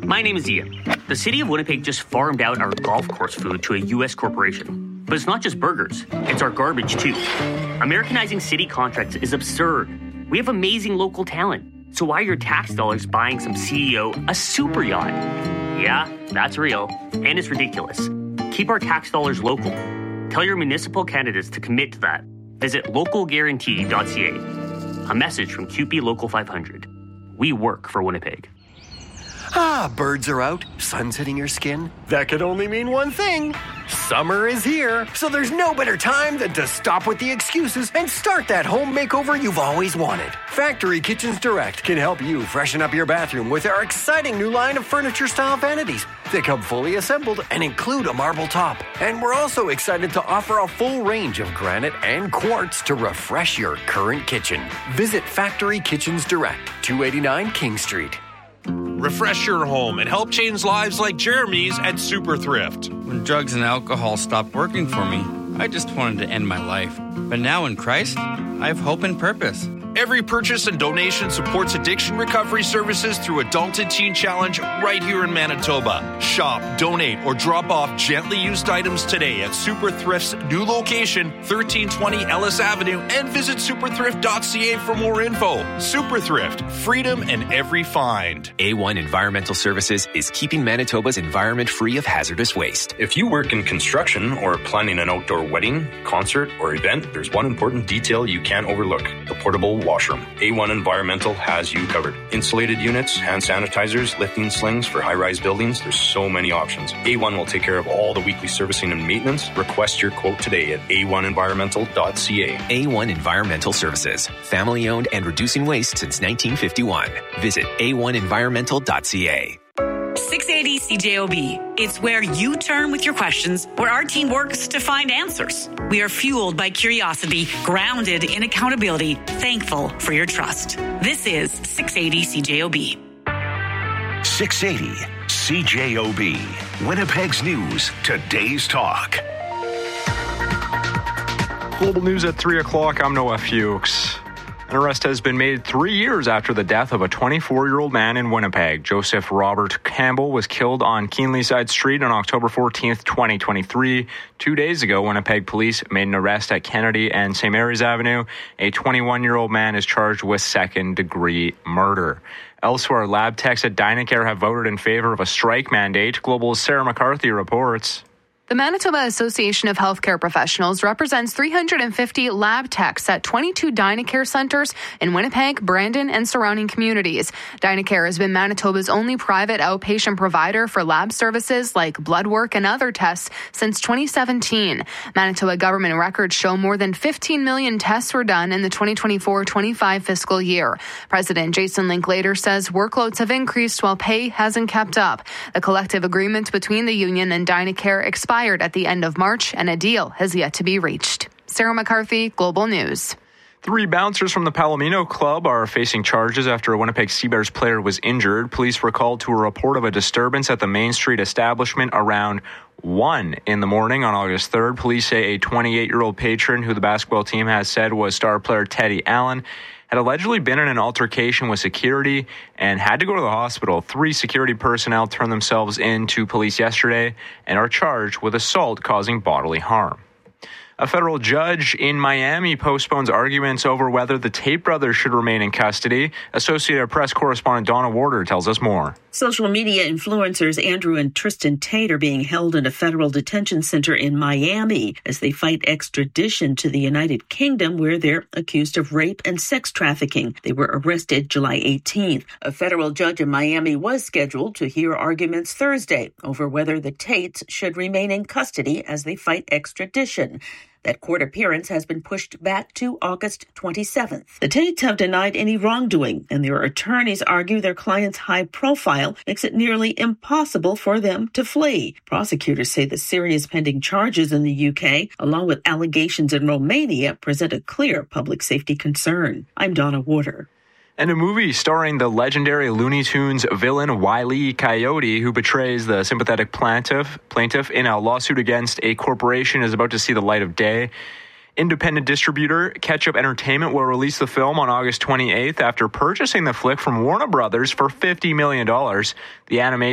My name is Ian. The city of Winnipeg just farmed out our golf course food to a U.S. corporation. But it's not just burgers, it's our garbage too. Americanizing city contracts is absurd. We have amazing local talent. So why are your tax dollars buying some CEO a super yacht? Yeah, that's real. And it's ridiculous. Keep our tax dollars local. Tell your municipal candidates to commit to that. Visit localguarantee.ca. A message from CUPE Local 500. We work for Winnipeg. Birds are out, sun's hitting your skin. That could only mean one thing. Summer is here, so there's no better time than to stop with the excuses and start that home makeover you've always wanted. Factory Kitchens Direct can help you freshen up your bathroom with our exciting new line of furniture-style vanities. They come fully assembled and include a marble top. And we're also excited to offer a full range of granite and quartz to refresh your current kitchen. Visit Factory Kitchens Direct, 289 King Street. Refresh your home and help change lives like Jeremy's at Super Thrift. When drugs and alcohol stopped working for me, I just wanted to end my life. But now in Christ, I have hope and purpose. Every purchase and donation supports addiction recovery services through Adult and Teen Challenge right here in Manitoba. Shop, donate, or drop off gently used items today at Super Thrift's new location, 1320 Ellis Avenue, and visit superthrift.ca for more info. Super Thrift, freedom in every find. A1 Environmental Services is keeping Manitoba's environment free of hazardous waste. If you work in construction or planning an outdoor wedding, concert, or event, there's one important detail you can't overlook: the portable washroom. A1 Environmental has you covered. Insulated units, hand sanitizers, lifting slings for high-rise buildings. There's so many options. A1 will take care of all the weekly servicing and maintenance. Request your quote today at a1environmental.ca. A1 Environmental Services. Family-owned and reducing waste since 1951. Visit a1environmental.ca. 680 CJOB. It's where you turn with your questions, where our team works to find answers. We are fueled by curiosity, grounded in accountability, thankful for your trust. This is 680 CJOB. 680 CJOB. Winnipeg's News, today's talk. Global News at 3 o'clock. I'm Noah Fuchs. An arrest has been made 3 years after the death of a 24-year-old man in Winnipeg. Joseph Robert Campbell was killed on Keenleyside Street on October 14th, 2023. 2 days ago, Winnipeg police made an arrest at Kennedy and St. Mary's Avenue. A 21-year-old man is charged with second-degree murder. Elsewhere, lab techs at Dynacare have voted in favor of a strike mandate. Global's Sarah McCarthy reports. The Manitoba Association of Healthcare Professionals represents 350 lab techs at 22 Dynacare centers in Winnipeg, Brandon, and surrounding communities. Dynacare has been Manitoba's only private outpatient provider for lab services like blood work and other tests since 2017. Manitoba government records show more than 15 million tests were done in the 2024-25 fiscal year. President Jason Linklater says workloads have increased while pay hasn't kept up. The collective agreement between the union and Dynacare expired at the end of March, and a deal has yet to be reached. Sarah McCarthy, Global News. 3 bouncers from the Palomino Club are facing charges after a Winnipeg Seabears player was injured. Police were called to a report of a disturbance at the Main Street establishment around 1 in the morning on August 3rd. Police say a 28-year-old patron who the basketball team has said was star player Teddy Allen had allegedly been in an altercation with security and had to go to the hospital. 3 security personnel turned themselves in to police yesterday and are charged with assault causing bodily harm. A federal judge in Miami postpones arguments over whether the Tate brothers should remain in custody. Associated Press correspondent Donna Warder tells us more. Social media influencers Andrew and Tristan Tate are being held in a federal detention center in Miami as they fight extradition to the United Kingdom, where they're accused of rape and sex trafficking. They were arrested July 18th. A federal judge in Miami was scheduled to hear arguments Thursday over whether the Tates should remain in custody as they fight extradition. That court appearance has been pushed back to August 27th. The Tates have denied any wrongdoing, and their attorneys argue their client's high profile makes it nearly impossible for them to flee. Prosecutors say the serious pending charges in the UK, along with allegations in Romania, present a clear public safety concern. I'm Donna Warder. And a movie starring the legendary Looney Tunes villain Wile E. Coyote, who betrays the sympathetic plaintiff in a lawsuit against a corporation, is about to see the light of day. Independent distributor Ketchup Entertainment will release the film on August 28th after purchasing the flick from Warner Brothers for $50 million. The animation